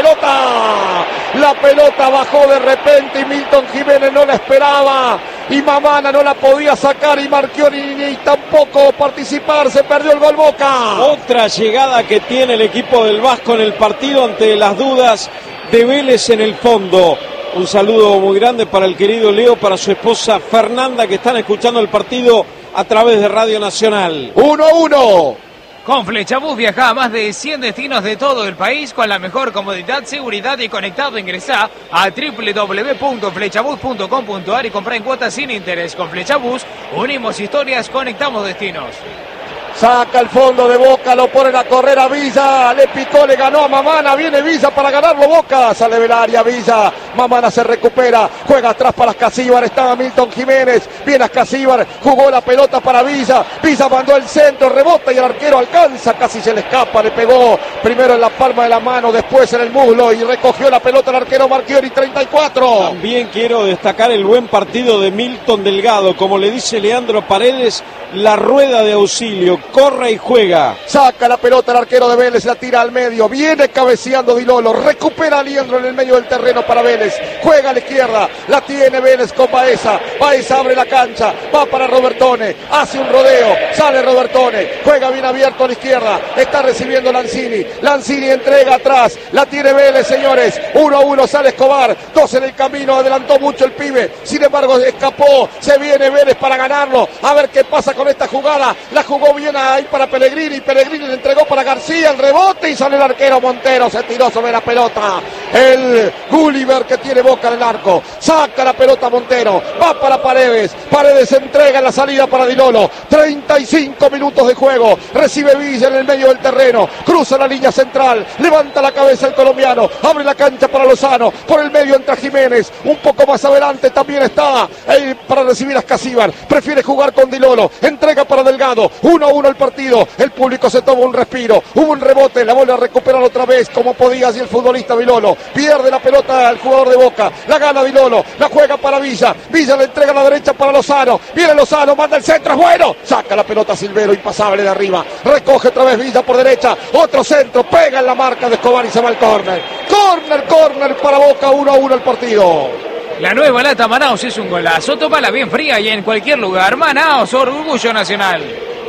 [SPEAKER 5] pelota bajó de repente y Milton Jiménez no la esperaba, y Mamana no la podía sacar y Marchiori ni tampoco participar, se perdió el gol Boca.
[SPEAKER 2] Otra llegada que tiene el equipo del Vasco en el partido ante las dudas de Vélez en el fondo. Un saludo muy grande para el querido Leo, para su esposa Fernanda, que están escuchando el partido a través de Radio Nacional.
[SPEAKER 5] 1-1.
[SPEAKER 3] Con Flechabús viaja a más de 100 destinos de todo el país con la mejor comodidad, seguridad y conectado. Ingresá a www.flechabús.com.ar y comprá en cuotas sin interés. Con Flechabús unimos historias, conectamos destinos.
[SPEAKER 5] Saca el fondo de Boca, lo pone a correr a Villa, le picó, le ganó a Mamana, viene Villa para ganarlo Boca, sale del área Villa, Mamana se recupera, juega atrás para Ascasíbar, estaba Milton Jiménez, viene Ascasíbar, jugó la pelota para Villa, Villa mandó el centro, rebota y el arquero alcanza, casi se le escapa, le pegó primero en la palma de la mano, después en el muslo y recogió la pelota el arquero Marchiori, 34.
[SPEAKER 2] También quiero destacar el buen partido de Milton Delgado, como le dice Leandro Paredes, la rueda de auxilio, corre y juega.
[SPEAKER 5] Saca la pelota el arquero de Vélez, la tira al medio, viene cabeceando Dilolo, recupera a Liendro en el medio del terreno para Vélez, juega a la izquierda, la tiene Vélez con Baeza, Baeza abre la cancha, va para Robertone, hace un rodeo, sale Robertone, juega bien abierto a la izquierda, está recibiendo Lanzini, Lanzini entrega atrás, la tiene Vélez, señores, 1-1, sale Escobar, 2 en el camino, adelantó mucho el pibe, sin embargo escapó, se viene Vélez para ganarlo, a ver qué pasa con esta jugada, la jugó bien ahí para Pellegrini, Pellegrini le entregó para García, el rebote y sale el arquero Montero, se tiró sobre la pelota, el Gulliver que tiene Boca en el arco, saca la pelota Montero, va para Paredes, Paredes entrega en la salida para Dilolo, 35 minutos de juego, recibe Villa en el medio del terreno, cruza la línea central, levanta la cabeza el colombiano, abre la cancha para Lozano, por el medio entra Jiménez, un poco más adelante también está para recibir a Ascasíbar, prefiere jugar con Dilolo, entrega para Delgado, 1-1 el partido, el público se toma un respiro, hubo un rebote, la vuelve a recuperar otra vez como podía así el futbolista Dilolo, pierde la pelota al jugador de Boca, la gana Dilolo, la juega para Villa, Villa le entrega a la derecha para Lozano, viene Lozano, manda el centro, es bueno, saca la pelota Silvero, impasable de arriba, recoge otra vez Villa por derecha, otro centro, pega en la marca de Escobar y se va al córner, córner para Boca, 1-1 el partido.
[SPEAKER 3] La nueva lata Manaos es un golazo, tómala bien fría y en cualquier lugar. Manaos, orgullo nacional.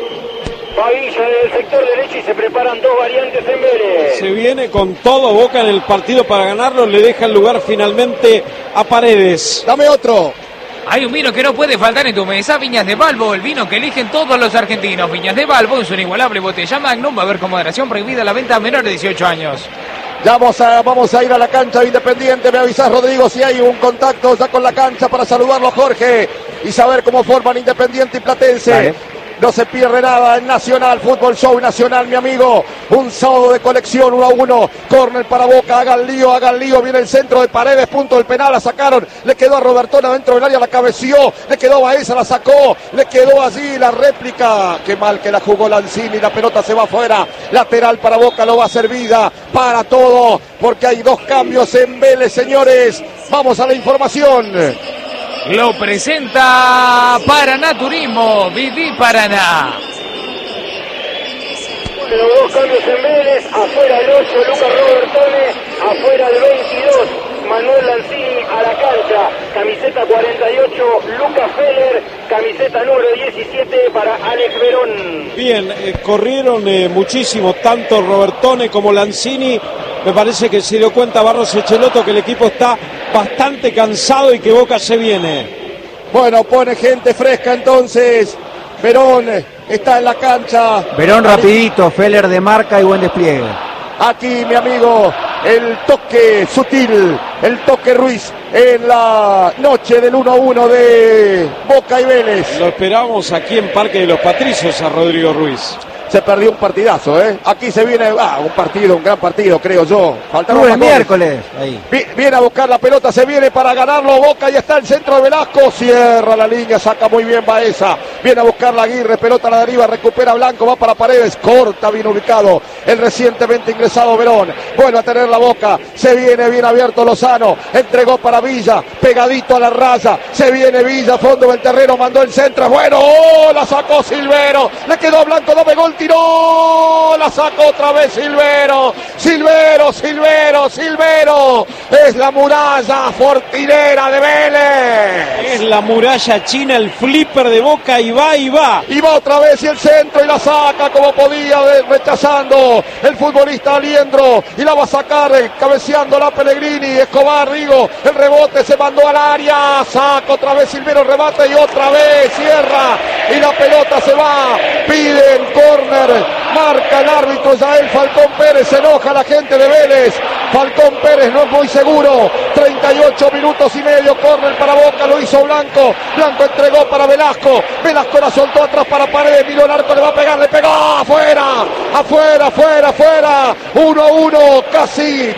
[SPEAKER 1] Va Villa del sector derecho y se preparan dos variantes en Vélez.
[SPEAKER 2] Se viene con todo Boca en el partido para ganarlo, le deja el lugar finalmente a Paredes.
[SPEAKER 5] Dame otro.
[SPEAKER 3] Hay un vino que no puede faltar en tu mesa, Viñas de Balbo, el vino que eligen todos los argentinos. Viñas de Balbo es una inigualable botella Magnum, va a haber con moderación prohibida la venta a menores de 18 años.
[SPEAKER 5] Ya vamos a ir a la cancha de Independiente. Me avisas, Rodrigo, si hay un contacto ya con la cancha para saludarlo, Jorge, y saber cómo forman Independiente y Platense. Dale. No se pierde nada en Nacional, Fútbol Show Nacional, mi amigo. Un sábado de colección, 1-1. Córner para Boca, hagan lío. Viene el centro de Paredes, punto del penal, la sacaron. Le quedó a Robertona dentro del área, la cabeció. Le quedó a Baeza, la sacó. Le quedó allí la réplica. Qué mal que la jugó Lanzini, la pelota se va afuera. Lateral para Boca, lo va a hacer vida para todo, porque hay 2 cambios en Vélez, señores. Vamos a la información.
[SPEAKER 3] Lo presenta Paraná Turismo, Viví Paraná.
[SPEAKER 1] Bueno, 2 cambios en Vélez, afuera el 8, Lucas Robertone, afuera el 22, Manuel Lanzini a la cancha, camiseta 48, Lucas Feller, camiseta número 17 para Alex Verón.
[SPEAKER 2] Bien, corrieron muchísimo, tanto Robertone como Lanzini. Me parece que se dio cuenta Barros Echeloto que el equipo está bastante cansado y que Boca se viene.
[SPEAKER 5] Bueno, pone gente fresca entonces. Verón está en la cancha.
[SPEAKER 4] Verón rapidito, Feller de marca y buen despliegue.
[SPEAKER 5] Aquí, mi amigo, el toque sutil, el toque Ruiz en la noche del 1-1 de Boca y Vélez.
[SPEAKER 2] Lo esperamos aquí en Parque de los Patricios a Rodrigo Ruiz.
[SPEAKER 5] Se perdió un partidazo, ¿eh? Aquí se viene, un gran partido, creo yo.
[SPEAKER 4] Faltaron el miércoles. Ahí.
[SPEAKER 5] Viene a buscar la pelota, se viene para ganarlo Boca, y está el centro de Velasco, cierra la línea, saca muy bien Baeza. Viene a buscar la Aguirre, pelota a la deriva, recupera Blanco, va para Paredes, corta, bien ubicado el recientemente ingresado Verón. Vuelve a tener la Boca, se viene bien abierto Lozano, entregó para Villa, pegadito a la raya, se viene Villa, fondo del terreno, mandó el centro, bueno, la sacó Silvero, le quedó a Blanco, dame gol, tiró, la sacó otra vez Silvero, es la muralla fortinera de Vélez,
[SPEAKER 2] es la muralla china, el flipper de Boca, y va
[SPEAKER 5] otra vez, y el centro, y la saca como podía, rechazando el futbolista Aliendro, y la va a sacar, cabeceando la Pellegrini, Escobar, Rigo, el rebote se mandó al área, saca otra vez Silvero, rebate y otra vez cierra, y la pelota se va, piden córner, marca el árbitro Yael Falcón Pérez, se enoja la gente de Vélez, Falcón Pérez no es muy seguro, 38 minutos y medio, córner para Boca, lo hizo Blanco entregó para Velasco la soltó atrás para Paredes, miró el arco, le va a pegar, le pegó, afuera, 1-1, casi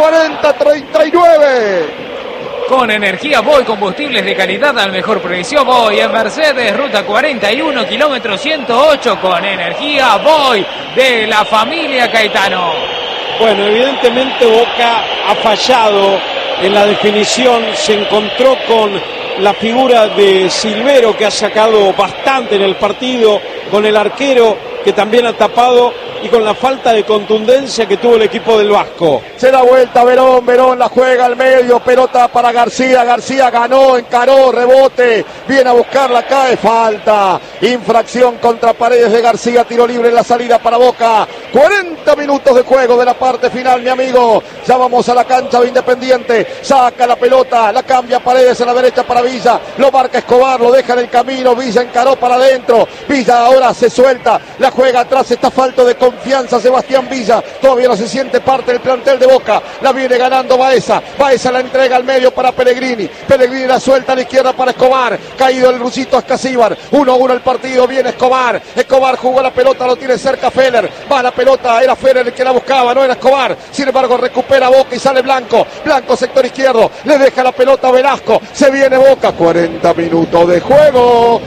[SPEAKER 5] 40-39.
[SPEAKER 3] Con energía Voy, combustibles de calidad al mejor precio. Voy en Mercedes, ruta 41, kilómetro 108, con energía Voy de la familia Caetano.
[SPEAKER 2] Bueno, evidentemente Boca ha fallado en la definición, se encontró con la figura de Silvero, que ha sacado bastante en el partido, con el arquero que también ha tapado, y con la falta de contundencia que tuvo el equipo del Vasco.
[SPEAKER 5] Se da vuelta Verón la juega al medio, pelota para García ganó, encaró, rebote, viene a buscarla, cae, falta, infracción contra Paredes de García, tiro libre en la salida para Boca, 40 minutos de juego de la parte final, mi amigo, ya vamos a la cancha de Independiente, saca la pelota, la cambia Paredes en la derecha para Villa, lo marca Escobar, lo deja en el camino, Villa encaró para adentro, Villa ahora se suelta, la juega atrás, está falto de confianza Sebastián Villa, todavía no se siente parte del plantel de Boca, la viene ganando Baeza la entrega al medio para Pellegrini la suelta a la izquierda para Escobar, caído el rusito Escasíbar, 1-1 el partido, viene Escobar jugó la pelota, lo tiene cerca Feller, va la pelota, era Feller el que la buscaba, no era Escobar, sin embargo recupera Boca y sale Blanco sector izquierdo, le deja la pelota a Velasco, se viene Boca, 40 minutos de juego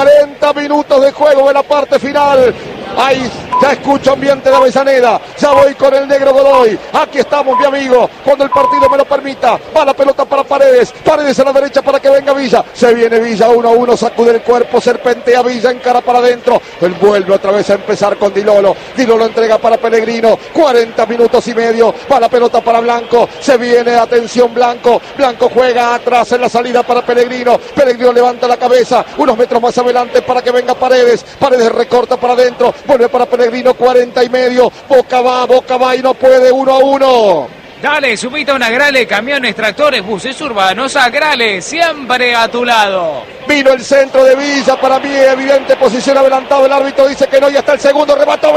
[SPEAKER 5] de la parte final. Ahí ya escucho ambiente de Avellaneda, ya voy con el negro Godoy, aquí estamos mi amigo, cuando el partido me lo permita, va la pelota para Paredes a la derecha para que venga Villa, se viene Villa, 1-1, sacude el cuerpo, serpentea Villa, encara para adentro, él vuelve otra vez a empezar con Dilolo entrega para Pellegrino, 40 minutos y medio, va la pelota para Blanco, se viene, atención Blanco juega atrás en la salida para Pellegrino levanta la cabeza, unos metros más adelante para que venga Paredes recorta para adentro, vuelve para Pellegrino, 40 y medio, Boca va y no puede, 1-1.
[SPEAKER 3] Dale, subite a una Grale, camiones, tractores, buses urbanos, a Grale, siempre a tu lado.
[SPEAKER 5] Vino el centro de Villa, para mí evidente posición adelantado, el árbitro dice que no, y hasta el segundo, remató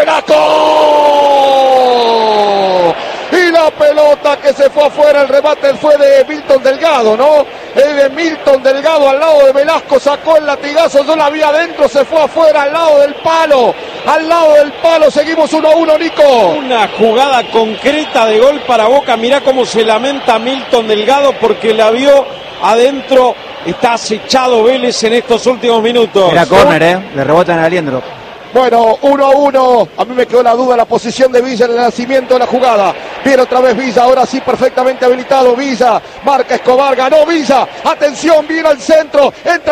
[SPEAKER 5] Velasco. Y la pelota que se fue afuera, el remate fue de Milton Delgado, ¿no? Es de Milton Delgado al lado de Velasco, sacó el latigazo, yo la vi adentro, se fue afuera al lado del palo, seguimos 1-1, Nico.
[SPEAKER 2] Una jugada concreta de gol para Boca, mirá cómo se lamenta Milton Delgado porque la vio adentro, está acechado Vélez en estos últimos minutos.
[SPEAKER 4] Era córner, le rebotan a Aliendro.
[SPEAKER 5] Bueno, 1-1, a mí me quedó la duda la posición de Villa en el nacimiento de la jugada. Viene otra vez Villa, ahora sí perfectamente habilitado Villa, marca Escobar, ganó Villa, atención, vino al centro, entra